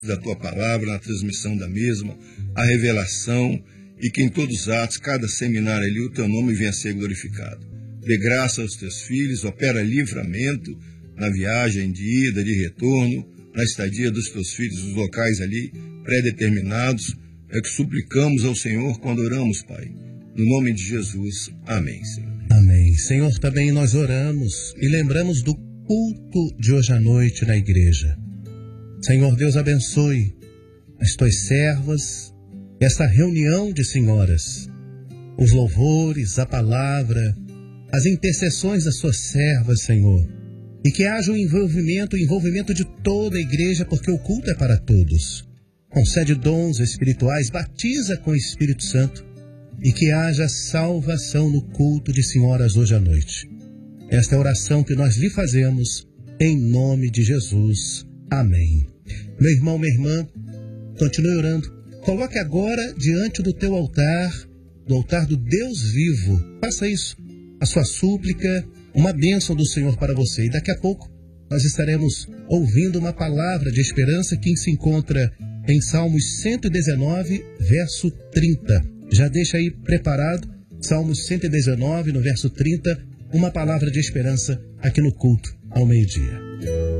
da tua palavra, na transmissão da mesma, a revelação, e que em todos os atos, cada seminário ali, o teu nome venha a ser glorificado. Dê graça aos teus filhos, opera livramento na viagem de ida, de retorno, na estadia dos teus filhos, os locais ali pré-determinados. É que suplicamos ao Senhor quando oramos, Pai. No nome de Jesus. Amém, Senhor. Amém. Senhor, também nós oramos e lembramos do culto de hoje à noite na igreja. Senhor, Deus abençoe as tuas servas, essa reunião de senhoras, os louvores, a palavra, as intercessões das suas servas, Senhor. E que haja o envolvimento de toda a igreja, porque o culto é para todos. Concede dons espirituais, batiza com o Espírito Santo e que haja salvação no culto de senhoras hoje à noite. Esta é a oração que nós lhe fazemos em nome de Jesus. Amém. Meu irmão, minha irmã, continue orando. Coloque agora diante do teu altar, do altar do Deus vivo. Faça isso, a sua súplica, uma bênção do Senhor para você. E daqui a pouco nós estaremos ouvindo uma palavra de esperança que se encontra em Salmos 119, verso 30. Já deixa aí preparado, Salmos 119, no verso 30, uma palavra de esperança aqui no culto ao meio-dia.